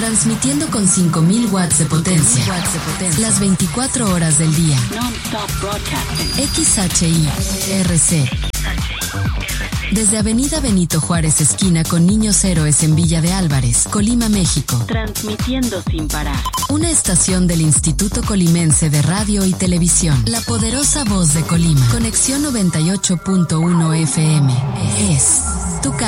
Transmitiendo con 5000 watts de potencia. Las 24 horas del día. Non-stop broadcasting. XHI-RC. Desde Avenida Benito Juárez, esquina con Niños Héroes en Villa de Álvarez, Colima, México. Transmitiendo sin parar. Una estación del Instituto Colimense de Radio y Televisión. La poderosa voz de Colima. Conexión 98.1 FM. Es